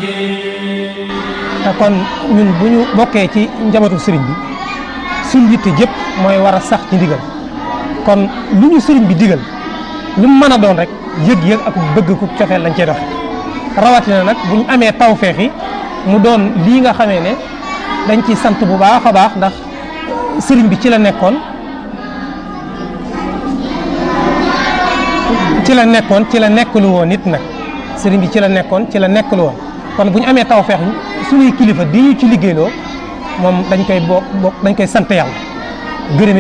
te kon ñun bu ñu bokkee ci njabootu sëriñ bi suñ yitte jëpp mooy war a sax ci ndigal kon lu ñu sëriñ bi digal lu mu mën a doon rek yëg-yëg ak bëgg ku cofeel lañ cee doxe rawatina nag bu ñu amee tawfeex yi mu doon lii nga xamee ne dañ ci sant bu baax a baax ndax sëriñ bi ci la nekkoon ci la nekkalu woon nit nag sëriñ bi ci la nekkoon ci la nekkalu woon kon bu ñu amee tawfeex suñuy kilifa di ñu ci liggéeyloo moom dañ koy sant yàlla gërëme